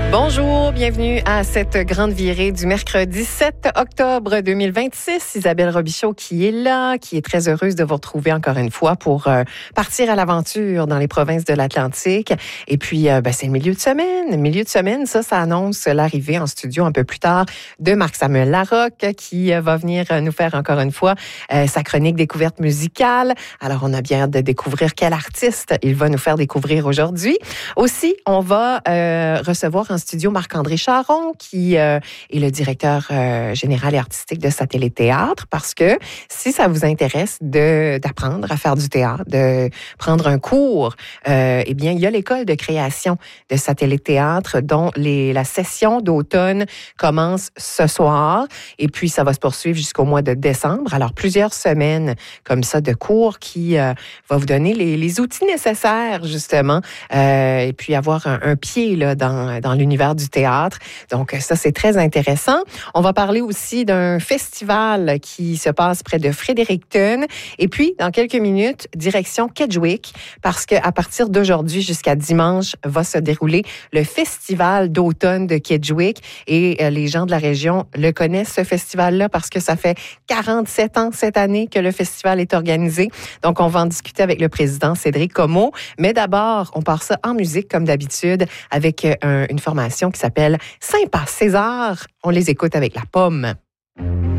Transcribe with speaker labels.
Speaker 1: Bonjour, bienvenue à cette grande virée du mercredi 7 octobre 2026. Isabelle Robichaud qui est là, qui est très heureuse de vous retrouver encore une fois pour partir à l'aventure dans les provinces de l'Atlantique. Et puis, c'est le milieu de semaine. Milieu de semaine, ça annonce l'arrivée en studio un peu plus tard de Marc-Samuel Larocque qui va venir nous faire encore une fois sa chronique découverte musicale. Alors, on a bien hâte de découvrir quel artiste il va nous faire découvrir aujourd'hui. Aussi, on va recevoir en studio Marc-André Charon, qui est le directeur général et artistique de Satellite Théâtre, parce que si ça vous intéresse d'apprendre à faire du théâtre, de prendre un cours, eh bien, il y a l'école de création de Satellite Théâtre, dont la session d'automne commence ce soir, et puis ça va se poursuivre jusqu'au mois de décembre. Alors, plusieurs semaines comme ça de cours qui va vous donner les outils nécessaires, justement, et puis avoir un pied là, dans l'univers du théâtre. Donc, ça, c'est très intéressant. On va parler aussi d'un festival qui se passe près de Fredericton. Et puis, dans quelques minutes, direction Kedgewick, parce qu'à partir d'aujourd'hui jusqu'à dimanche, va se dérouler le festival d'automne de Kedgewick. Et les gens de la région le connaissent, ce festival-là, parce que ça fait 47 ans cette année que le festival est organisé. Donc, on va en discuter avec le président Cédric Como. Mais d'abord, on part ça en musique, comme d'habitude, avec une formation qui s'appelle Saint-Pas César. On les écoute avec La Pomme.